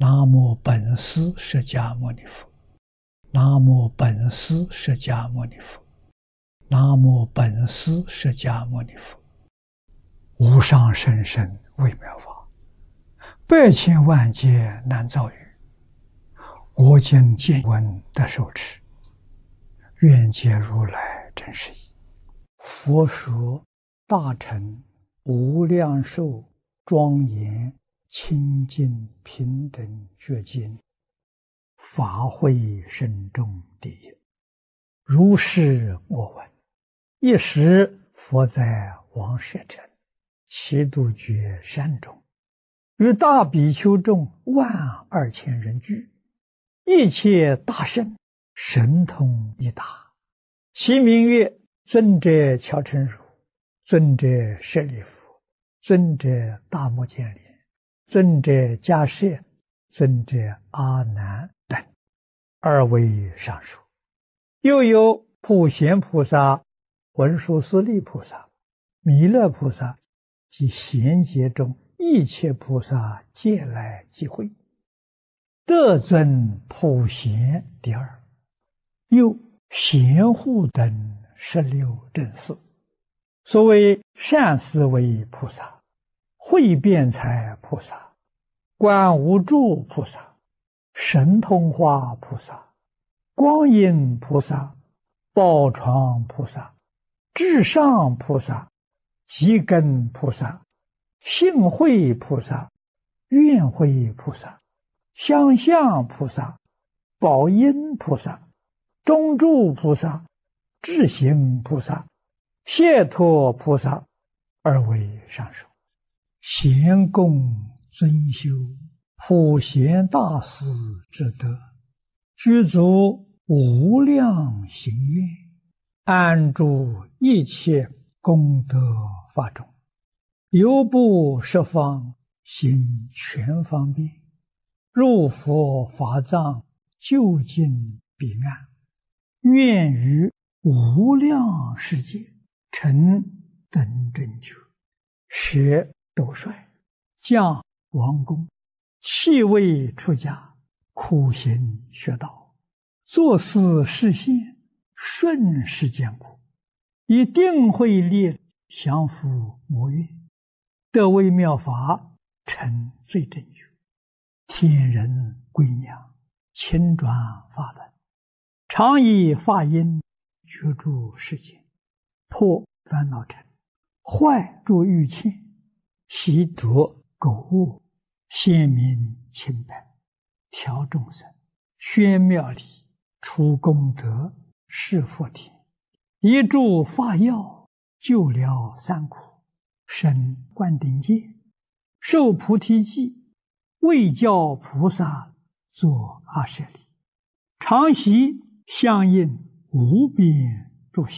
南无本师释迦牟尼佛，南无本师释迦牟尼佛，南无本师释迦牟尼佛。无上甚深微妙法，百千万劫难遭遇。我今见闻得受持，愿解如来真实义。佛说大乘无量寿庄严清净平等觉经，法会深重第一。如是我闻。一时佛在王舍城祇度觉山中，与大比丘众12000人聚，一切大圣神通一达，其名曰尊者乔陈如、尊者舍利弗、尊者大目犍连、尊者迦叶、尊者阿难等二位上首。又有普贤菩萨、文殊师利菩萨、弥勒菩萨及贤劫中一切菩萨皆来集会，得尊普贤第二。又贤护等16正士，所谓善思维菩萨、慧辩才菩萨、观无住菩萨、神通化菩萨、光阴菩萨、宝床菩萨、至上菩萨、积根菩萨、性慧菩萨、愿慧菩萨、相向菩萨、宝音菩萨、中住菩萨、智行菩萨、解脱菩萨二位上首。贤供尊修普贤大士之德，具足无量行愿，安住一切功德法中，犹不十方行全方便，入佛法藏究竟彼岸，愿于无量世界成等正觉，舍斗率，降王宫，弃位出家，苦行学道，作思示现，顺世间苦，以定慧力降伏魔怨，得微妙法，成最正觉，天人归娘，亲转法轮，常以法音觉住世间，破烦恼尘，坏诸欲切，习着垢恶，显明清白，调众生，宣妙理，除功德，示福田，一助法药，救了三苦，生灌顶戒，受菩提记，为教菩萨作阿舍利，常习相应无边诸行。